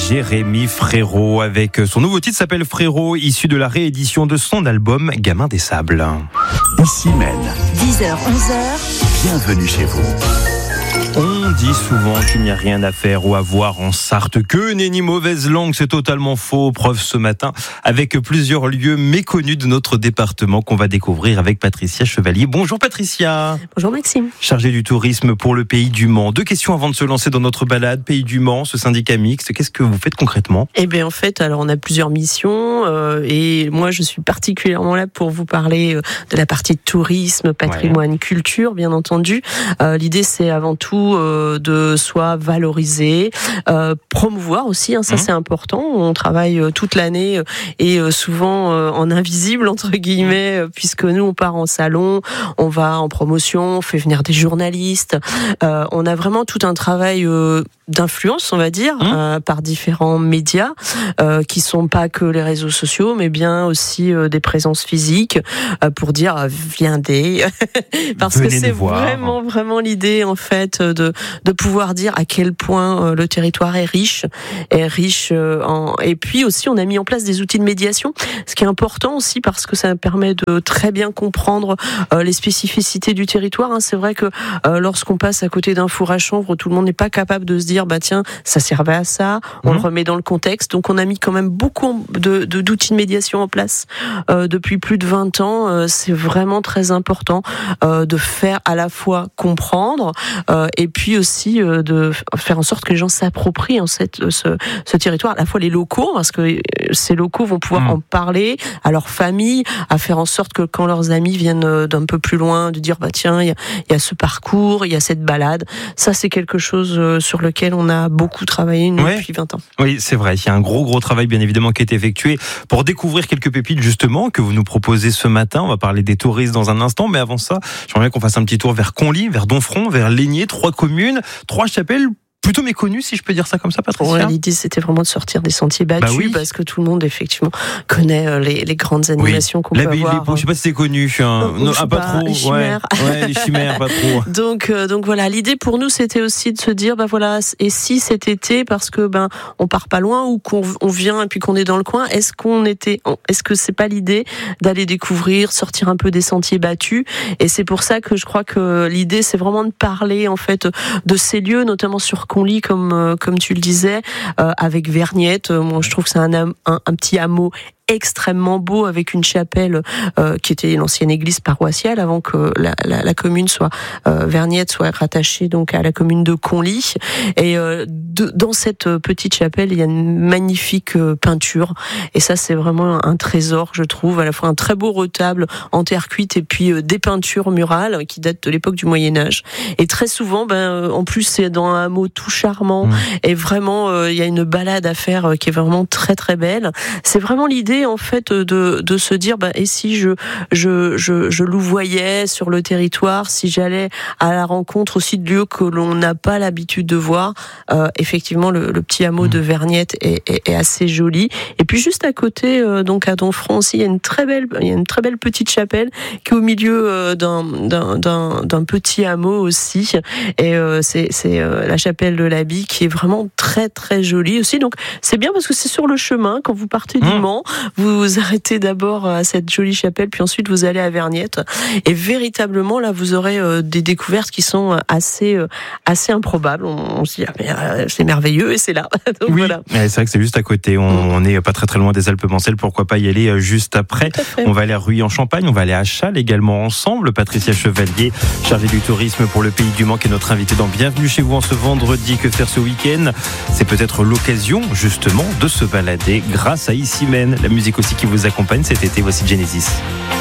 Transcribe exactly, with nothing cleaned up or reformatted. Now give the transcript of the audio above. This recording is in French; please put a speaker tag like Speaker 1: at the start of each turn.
Speaker 1: Jérémy Frérot avec son nouveau titre s'appelle Frérot, issu de la réédition de son album Gamin des Sables.
Speaker 2: Issy-Mel,
Speaker 3: dix heures, onze heures.
Speaker 2: Bienvenue chez vous.
Speaker 1: On dit souvent qu'il n'y a rien à faire ou à voir en Sarthe, que nenni mauvaise langue, c'est totalement faux. Preuve ce matin avec plusieurs lieux méconnus de notre département qu'on va découvrir avec Patricia Chevalier. Bonjour Patricia.
Speaker 4: Bonjour Maxime.
Speaker 1: Chargée du tourisme pour le Pays du Mans. Deux questions avant de se lancer dans notre balade. Pays du Mans, ce syndicat mixte, qu'est-ce que vous faites concrètement ?
Speaker 4: Eh bien en fait, alors on a plusieurs missions euh, et moi je suis particulièrement là pour vous parler euh, de la partie tourisme, patrimoine, ouais. culture, bien entendu. Euh, l'idée c'est avant tout euh, de soit valoriser, euh, promouvoir aussi, hein, ça mmh. c'est important. On travaille euh, toute l'année euh, et euh, souvent euh, en invisible entre guillemets, euh, puisque nous on part en salon, on va en promotion, on fait venir des journalistes. Euh, on a vraiment tout un travail euh, d'influence, on va dire, mmh. euh, par différents médias euh, qui sont pas que les réseaux sociaux, mais bien aussi euh, des présences physiques euh, pour dire euh, viendez, parce
Speaker 1: Venez
Speaker 4: que c'est
Speaker 1: voir.
Speaker 4: vraiment vraiment l'idée en fait de de pouvoir dire à quel point euh, le territoire est riche, est riche euh, en et puis aussi on a mis en place des outils de médiation, ce qui est important aussi parce que ça permet de très bien comprendre euh, les spécificités du territoire. Hein. C'est vrai que euh, lorsqu'on passe à côté d'un four à chanvre, tout le monde n'est pas capable de se dire bah tiens, ça servait à ça, on mmh. le remet dans le contexte. Donc on a mis quand même beaucoup de, de d'outils de médiation en place euh, depuis plus de vingt ans. Euh, c'est vraiment très important euh, de faire à la fois comprendre euh, et puis aussi euh, de faire en sorte que les gens s'approprient en cette, ce, ce territoire, à la fois les locaux, parce que ces locaux vont pouvoir mmh. en parler à leur famille, à faire en sorte que quand leurs amis viennent d'un peu plus loin, de dire bah tiens, il y a, y a ce parcours, il y a cette balade. Ça c'est quelque chose euh, sur lequel on a beaucoup travaillé nous, ouais. depuis vingt ans.
Speaker 1: Oui, c'est vrai. Il y a un gros, gros travail, bien évidemment, qui est effectué pour découvrir quelques pépites, justement, que vous nous proposez ce matin. On va parler des touristes dans un instant, mais avant ça, j'aimerais bien qu'on fasse un petit tour vers Conly, vers Domfront, vers Lénier, trois communes, trois chapelles plutôt méconnu, si je peux dire ça comme ça, Patricia.
Speaker 4: Ouais, l'idée, c'était vraiment de sortir des sentiers battus, bah oui. parce que tout le monde, effectivement, connaît les, les grandes animations oui. qu'on
Speaker 1: la
Speaker 4: peut
Speaker 1: ville,
Speaker 4: avoir.
Speaker 1: Les, je sais pas si c'est connu. Hein.
Speaker 4: Non,
Speaker 1: non, ah, pas, pas trop.
Speaker 4: Les chimères.
Speaker 1: Ouais, ouais les chimères, pas trop.
Speaker 4: Donc, euh, donc voilà, l'idée pour nous, c'était aussi de se dire, bah voilà, et si cet été, parce que ben on part pas loin ou qu'on on vient et puis qu'on est dans le coin, est-ce qu'on était, est-ce que c'est pas l'idée d'aller découvrir, sortir un peu des sentiers battus? Et c'est pour ça que je crois que l'idée, c'est vraiment de parler en fait de ces lieux, notamment sur Conly, comme comme tu le disais, euh, avec Vergnette. Moi, je trouve que c'est un, un, un petit hameau extrêmement beau avec une chapelle euh, qui était l'ancienne église paroissiale avant que la, la, la commune soit euh, Vergnette soit rattachée donc à la commune de Conly. Et euh, de, dans cette petite chapelle, il y a une magnifique euh, peinture. Et ça, c'est vraiment un trésor, je trouve, à la fois un très beau retable en terre cuite et puis euh, des peintures murales qui datent de l'époque du Moyen Âge. Et très souvent, ben euh, en plus, c'est dans un hameau tout charmant. Mmh. Et vraiment, euh, il y a une balade à faire euh, qui est vraiment très très belle. C'est vraiment l'idée en fait de de se dire bah et si je je je je louvoyais sur le territoire, si j'allais à la rencontre aussi de lieux que l'on n'a pas l'habitude de voir. Euh, effectivement, le, le petit hameau de Vergnette est, est, est assez joli. Et puis juste à côté, euh, donc à Domfront aussi, il y a une très belle il y a une très belle petite chapelle qui est au milieu euh, d'un d'un d'un d'un petit hameau aussi. Et euh, c'est c'est euh, la chapelle de l'Abbaye qui est vraiment très très jolie aussi. Donc c'est bien parce que c'est sur le chemin quand vous partez du mmh. Mans. Vous vous arrêtez d'abord à cette jolie chapelle, puis ensuite vous allez à Vergnette. Et véritablement, là, vous aurez euh, des découvertes qui sont assez, euh, assez improbables. On, on se dit, ah, mais, euh, c'est merveilleux et c'est là. Donc,
Speaker 1: oui,
Speaker 4: voilà.
Speaker 1: C'est vrai que c'est juste à côté. On n'est mmh. pas très très loin des Alpes-Mancelles. Pourquoi pas y aller juste après. On va aller à Rueil-en-Champagne, on va aller à Châles également ensemble. Patricia Chevalier, chargée du tourisme pour le Pays du Mans, qui est notre invitée dans Bienvenue chez vous en ce vendredi. Que faire ce week-end ? C'est peut-être l'occasion, justement, de se balader grâce à Issy-Mel. La musique aussi qui vous accompagne cet été, voici Genesis.